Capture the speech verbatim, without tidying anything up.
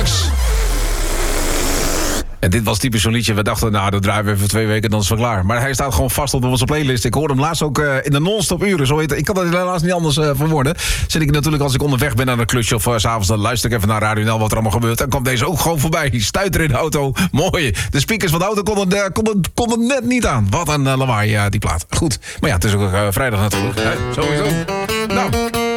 Urux. En dit was typisch zo'n liedje. We dachten, nou, dat draaien we even twee weken, dan is het wel klaar. Maar hij staat gewoon vast op onze playlist. Ik hoorde hem laatst ook uh, in de non-stop uren. Zo heet het. Ik kan dat helaas niet anders uh, verwoorden. Zit ik natuurlijk als ik onderweg ben naar een klusje of uh, 's avonds, dan luister ik even naar Radio N L wat er allemaal gebeurt. Dan kwam deze ook gewoon voorbij. Die stuiter in de auto. Mooi. De speakers van de auto konden, uh, konden, konden net niet aan. Wat een uh, lawaai, uh, die plaat. Goed. Maar ja, het is ook uh, vrijdag natuurlijk. Hè? Sowieso. Nou...